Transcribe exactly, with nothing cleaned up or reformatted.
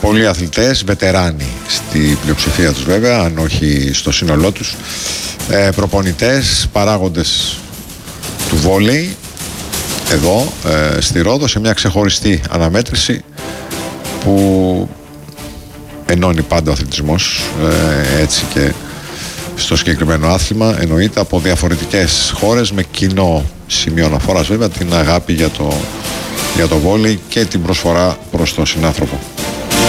πολλοί αθλητές, βετεράνοι στη πλειοψηφία τους βέβαια, αν όχι στο σύνολό τους, ε, προπονητές, παράγοντες του βόλεϊ εδώ ε, στη Ρόδο, σε μια ξεχωριστή αναμέτρηση που ενώνει πάντα ο αθλητισμός, ε, έτσι και στο συγκεκριμένο άθλημα, εννοείται, από διαφορετικές χώρες, με κοινό σημείο αναφοράς βέβαια την αγάπη για το, για το βόλεϊ και την προσφορά προς τον συνάνθρωπο.